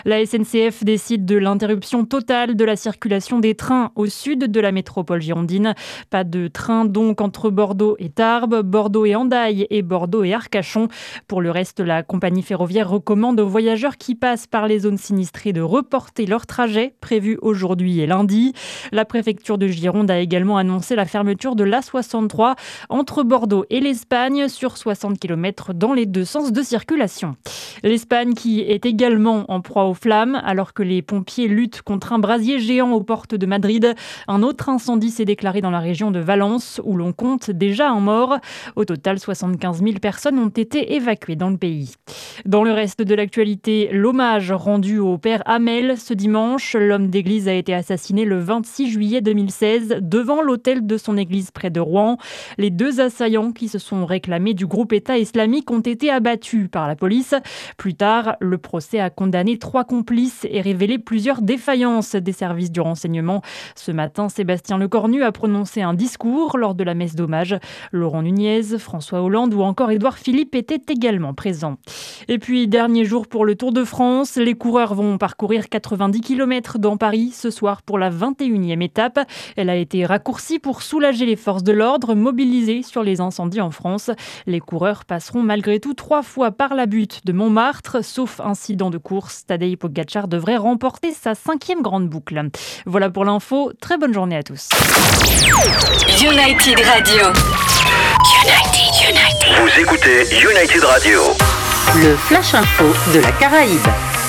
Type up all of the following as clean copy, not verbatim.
La SNCF décide de l'interruption totale de la circulation des trains au sud de la métropole girondine. Pas de train donc entre Bordeaux et Tarbes, Bordeaux et Hendaye et Bordeaux et Arcachon. Pour le reste, la compagnie ferroviaire recommande aux voyageurs qui passent par les zones sinistrées de reporter leur trajet prévu aujourd'hui et lundi. La préfecture de Gironde a également annoncé la fermeture de l'A63 entre Bordeaux et l'Espagne sur 60 km dans les deux sens de circulation. L'Espagne qui est également en proie aux flammes alors que les pompiers luttent contre un brasier géant aux portes de Madrid. Un autre incendie s'est déclaré dans la région de Valence où l'on compte déjà un mort. Au total, 75 000 personnes ont été évacuées dans le pays. Dans le reste de l'actualité, l'hommage rendu au père Hamel ce dimanche. L'homme d'église a été assassiné le 26 juillet 2016 devant l'autel de son église près de Rouen. Les deux assaillants qui se sont réclamés du groupe État islamique ont été abattus par la police. Plus tard, le procès a condamné 3 complices et révélé plusieurs défaillances des services du renseignement. Ce matin, Sébastien Lecornu a prononcé un discours lors de la messe d'hommage. Laurent Nunez, François Hollande ou encore Édouard Philippe étaient également présents. Et puis, dernier jour pour le Tour de France. Les coureurs vont parcourir 90 km dans Paris ce soir pour la 21e étape. Elle a été raccourcie pour soulager les forces de l'ordre mobilisées sur les incendies en France. Les coureurs passeront malgré tout 3 fois par la butte de Montmartre. Sauf incident de course, Tadej Pogačar devrait remporter sa 5e grande boucle. Voilà pour l'info. Très bonne journée à tous. United Radio. United. Vous écoutez United Radio. Le Flash Info de la Caraïbe.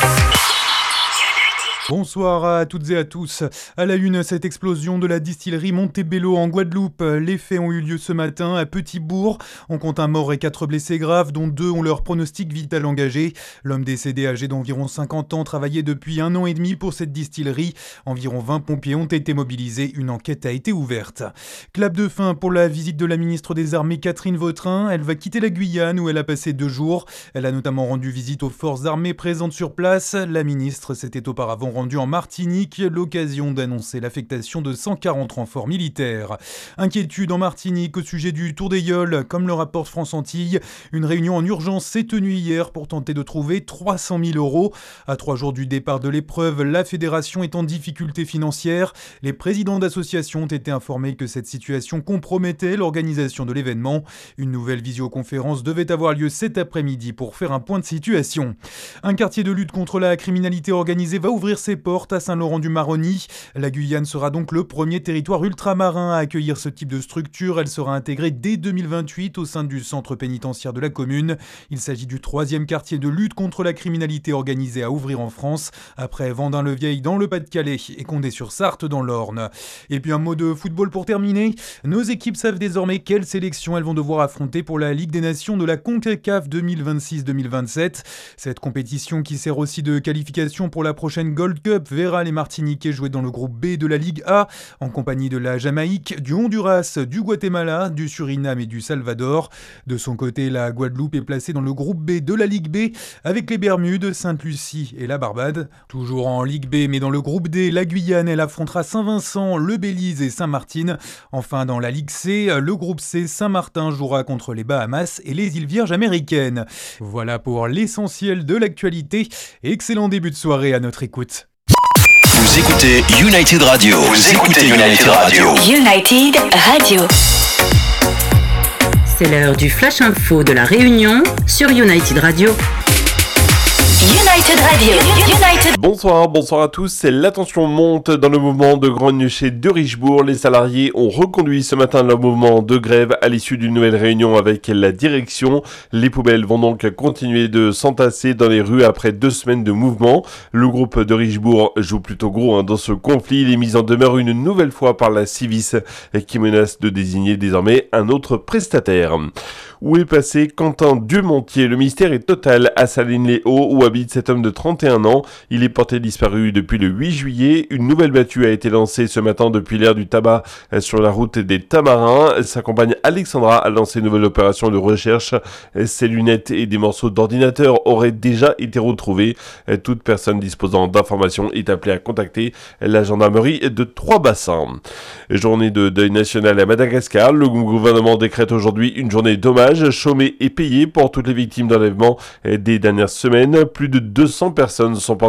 Bonsoir à toutes et à tous. À la une, cette explosion de la distillerie Montebello en Guadeloupe. Les faits ont eu lieu ce matin à Petit-Bourg. On compte un mort et 4 blessés graves, dont 2 ont leur pronostic vital engagé. L'homme décédé, âgé d'environ 50 ans, travaillait depuis 1 an et demi pour cette distillerie. Environ 20 pompiers ont été mobilisés. Une enquête a été ouverte. Clap de fin pour la visite de la ministre des Armées Catherine Vautrin. Elle va quitter la Guyane où elle a passé 2 jours. Elle a notamment rendu visite aux forces armées présentes sur place. La ministre s'était auparavant rendu en Martinique, l'occasion d'annoncer l'affectation de 140 renforts militaires. Inquiétude en Martinique au sujet du Tour des Yoles, comme le rapporte France Antilles. Une réunion en urgence s'est tenue hier pour tenter de trouver 300 000 euros. À 3 jours du départ de l'épreuve, la fédération est en difficulté financière. Les présidents d'associations ont été informés que cette situation compromettait l'organisation de l'événement. Une nouvelle visioconférence devait avoir lieu cet après-midi pour faire un point de situation. Un quartier de lutte contre la criminalité organisée va ouvrir ses portes à Saint-Laurent-du-Maroni. La Guyane sera donc le premier territoire ultramarin à accueillir ce type de structure. Elle sera intégrée dès 2028 au sein du centre pénitentiaire de la commune. Il s'agit du 3e quartier de lutte contre la criminalité organisée à ouvrir en France, après Vendin-le-Vieil dans le Pas-de-Calais et Condé-sur-Sarthe dans l'Orne. Et puis un mot de football pour terminer. Nos équipes savent désormais quelles sélections elles vont devoir affronter pour la Ligue des Nations de la CONCACAF 2026-2027. Cette compétition qui sert aussi de qualification pour la prochaine Gold Cup verra les Martiniquais jouer dans le groupe B de la Ligue A, en compagnie de la Jamaïque, du Honduras, du Guatemala, du Suriname et du Salvador. De son côté, la Guadeloupe est placée dans le groupe B de la Ligue B, avec les Bermudes, Sainte-Lucie et la Barbade. Toujours en Ligue B, mais dans le groupe D, la Guyane, elle affrontera Saint-Vincent, le Belize et Saint-Martin. Enfin, dans la Ligue C, le groupe C, Saint-Martin jouera contre les Bahamas et les îles Vierges américaines. Voilà pour l'essentiel de l'actualité. Excellent début de soirée à notre écoute. Vous écoutez United Radio. Vous écoutez United Radio. United Radio. C'est l'heure du Flash Info de la Réunion sur United Radio. United Radio. United. Bonsoir à tous. La tension monte dans le mouvement de grogne chez De Richebourg. Les salariés ont reconduit ce matin leur mouvement de grève à l'issue d'une nouvelle réunion avec la direction. Les poubelles vont donc continuer de s'entasser dans les rues après 2 semaines de mouvement. Le groupe De Richebourg joue plutôt gros dans ce conflit. Il est mis en demeure une nouvelle fois par la Civis qui menace de désigner désormais un autre prestataire. Où est passé Quentin Dumontier? Le mystère est total à Saline-les-Hauts où habite cet homme de 31 ans. Il est porté disparu depuis le 8 juillet. Une nouvelle battue a été lancée ce matin depuis l'aire du tabac sur la route des Tamarins. Sa compagne Alexandra a lancé une nouvelle opération de recherche. Ses lunettes et des morceaux d'ordinateur auraient déjà été retrouvés. Toute personne disposant d'informations est appelée à contacter la gendarmerie de Trois-Bassins. Journée de deuil national à Madagascar. Le gouvernement décrète aujourd'hui une journée d'hommage chômés et payés pour toutes les victimes d'enlèvement des dernières semaines. Plus de 200 personnes sont portées